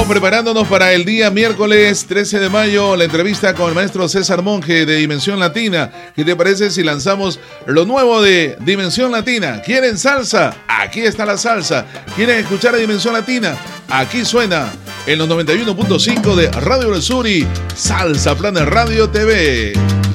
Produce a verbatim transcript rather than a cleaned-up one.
preparándonos para el día miércoles trece de mayo, la entrevista con el maestro César Monge de Dimensión Latina. ¿Qué te parece si lanzamos lo nuevo de Dimensión Latina? ¿Quieren salsa? Aquí está la salsa. ¿Quieren escuchar a Dimensión Latina? Aquí suena en los noventa y uno punto cinco de Radio del Sur y Salsa Planet Radio T V.